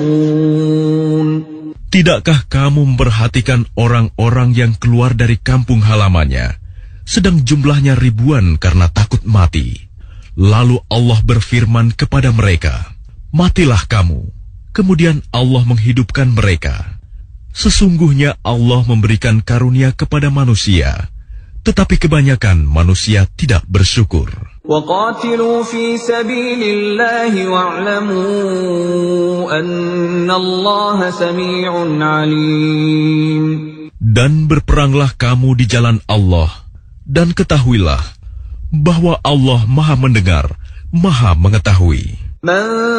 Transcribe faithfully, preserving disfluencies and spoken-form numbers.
Tidakkah kamu memperhatikan orang-orang yang keluar dari kampung halamannya, sedang jumlahnya ribuan karena takut mati? Lalu Allah berfirman kepada mereka, "Matilah kamu." Kemudian Allah menghidupkan mereka. Sesungguhnya Allah memberikan karunia kepada manusia, tetapi kebanyakan manusia tidak bersyukur. وَقَاتِلُوا فِي سَبِيلِ اللَّهِ وَاعْلَمُوا أَنَّ اللَّهَ سَمِيعٌ عَلِيمٌ. Dan berperanglah kamu di jalan Allah, dan ketahuilah bahwa Allah Maha Mendengar, Maha Mengetahui.